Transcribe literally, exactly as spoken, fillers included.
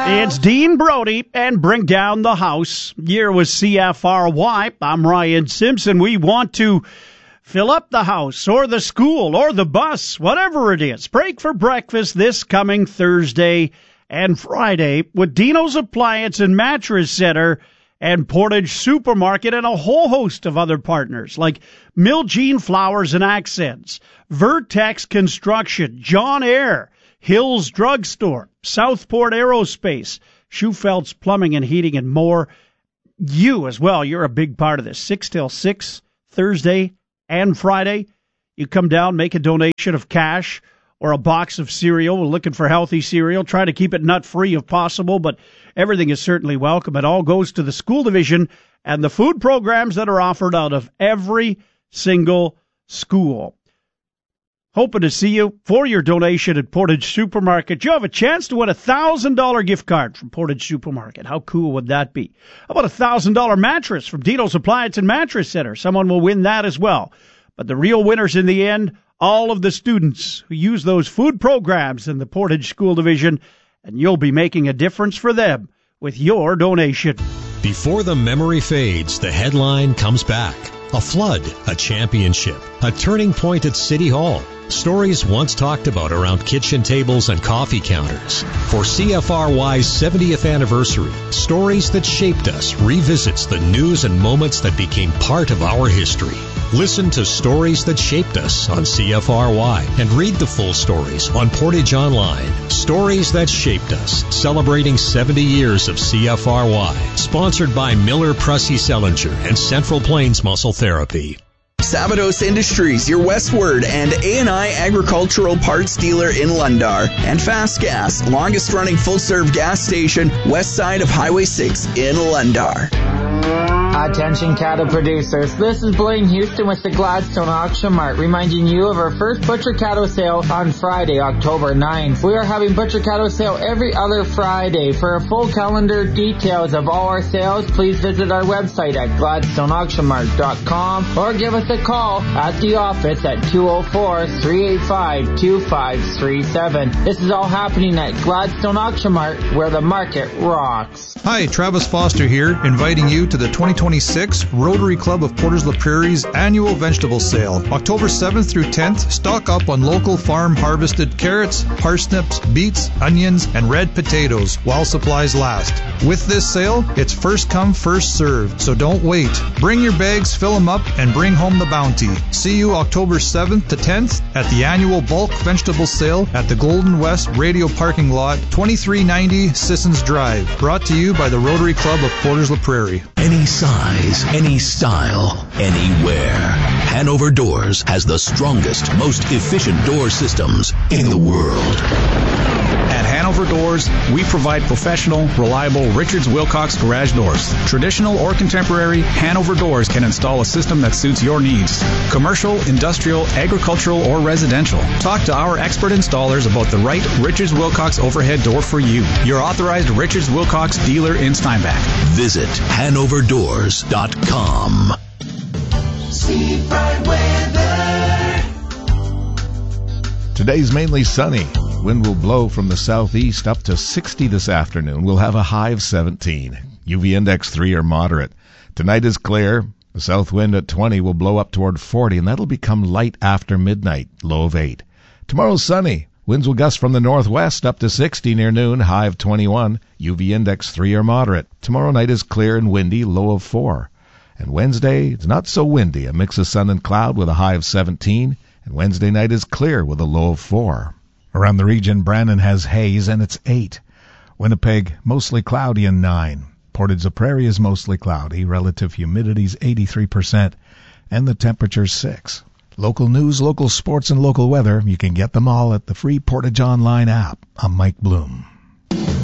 It's Dean Brody and Bring Down the House. Here with C F R Y. I'm Ryan Simpson. We want to fill up the house or the school or the bus, whatever it is. Break for breakfast this coming Thursday and Friday with Dino's Appliance and Mattress Center and Portage Supermarket and a whole host of other partners like Miljean Flowers and Accents, Vertex Construction, John Eyre, Hills Drugstore, Southport Aerospace, Schufeld's Plumbing and Heating, and more. You as well, you're a big part of this. six till six, Thursday and Friday. You come down, make a donation of cash or a box of cereal. We're looking for healthy cereal. Try to keep it nut-free if possible, but everything is certainly welcome. It all goes to the school division and the food programs that are offered out of every single school. Hoping to see you for your donation at Portage Supermarket. You have a chance to win a one thousand dollars gift card from Portage Supermarket. How cool would that be? How about a one thousand dollars mattress from Dino's Appliance and Mattress Center? Someone will win that as well. But the real winners in the end, all of the students who use those food programs in the Portage School Division, and you'll be making a difference for them with your donation. Before the memory fades, the headline comes back. A flood, a championship, a turning point at City Hall. Stories once talked about around kitchen tables and coffee counters. For C F R Y's seventieth anniversary, Stories That Shaped Us revisits the news and moments that became part of our history. Listen to Stories That Shaped Us on C F R Y and read the full stories on Portage Online. Stories That Shaped Us, celebrating seventy years of C F R Y. Sponsored by Miller Prusy Sellinger and Central Plains Muscle Therapy. Sabados Industries, your Westward and A and I agricultural parts dealer in Lundar. And Fast Gas, longest running full-serve gas station west side of Highway six in Lundar. Attention cattle producers, this is Blaine Houston with the Gladstone Auction Mart, reminding you of our first butcher cattle sale on Friday, October ninth. We are having butcher cattle sale every other Friday. For a full calendar details of all our sales, please visit our website at gladstone auction mart dot com or give us a call at the office at two oh four, three eight five, two five three seven. This is all happening at Gladstone Auction Mart, where the market rocks. Hi, Travis Foster here, inviting you to the twenty twenty-six Rotary Club of Portage La Prairie's annual vegetable sale. October seventh through tenth, stock up on local farm harvested carrots, parsnips, beets, onions, and red potatoes while supplies last. With this sale, it's first come, first served, so don't wait. Bring your bags, fill them up, and bring home the bounty. See you October seventh to tenth at the annual bulk vegetable sale at the Golden West Radio Parking Lot, twenty-three ninety Sissons Drive. Brought to you by the Rotary Club of Portage La Prairie. Any size, any style, anywhere. Hanover Doors has the strongest, most efficient door systems in the world. At Hanover Doors, we provide professional, reliable Richards Wilcox garage doors. Traditional or contemporary, Hanover Doors can install a system that suits your needs. Commercial, industrial, agricultural, or residential. Talk to our expert installers about the right Richards Wilcox overhead door for you. Your authorized Richards Wilcox dealer in Steinbach. Visit hanover doors dot com. Sweet bright weather. Today's mainly sunny. Wind will blow from the southeast up to sixty this afternoon. We'll have a high of seventeen. U V index three or moderate. Tonight is clear. The south wind at twenty will blow up toward forty, and that'll become light after midnight, low of eight. Tomorrow's sunny. Winds will gust from the northwest up to sixty near noon, high of twenty-one. U V index three or moderate. Tomorrow night is clear and windy, low of four. And Wednesday, it's not so windy, a mix of sun and cloud with a high of seventeen. And Wednesday night is clear with a low of four. Around the region, Brandon has haze, and it's eight. Winnipeg, mostly cloudy and nine. Portage La Prairie is mostly cloudy. Relative humidity is eighty-three percent, and the temperature's six. Local news, local sports, and local weather, you can get them all at the free Portage Online app. I'm Mike Bloom.